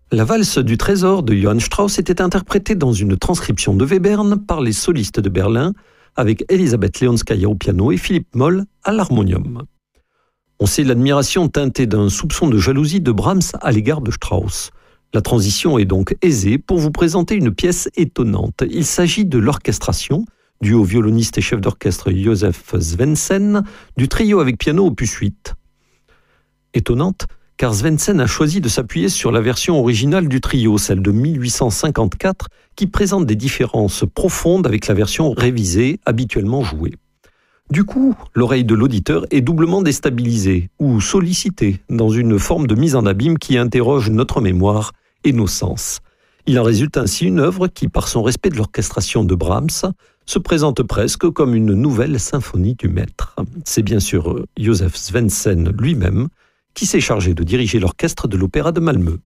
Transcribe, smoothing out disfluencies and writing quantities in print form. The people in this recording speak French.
La valse du trésor de Johann Strauss était interprétée dans une transcription de Webern par les solistes de Berlin avec Elisabeth Leonskaya au piano et Philippe Moll à l'harmonium. On sait l'admiration teintée d'un soupçon de jalousie de Brahms à l'égard de Strauss. La transition est donc aisée pour vous présenter une pièce étonnante. Il s'agit de l'orchestration, due au violoniste et chef d'orchestre Josef Svensen, du trio avec piano opus 8. Étonnante, car Svensen a choisi de s'appuyer sur la version originale du trio, celle de 1854, qui présente des différences profondes avec la version révisée habituellement jouée. Du coup, l'oreille de l'auditeur est doublement déstabilisée ou sollicitée dans une forme de mise en abîme qui interroge notre mémoire et nos sens. Il en résulte ainsi une œuvre qui, par son respect de l'orchestration de Brahms, se présente presque comme une nouvelle symphonie du maître. C'est bien sûr Josef Svensen lui-même qui s'est chargé de diriger l'orchestre de l'Opéra de Malmö.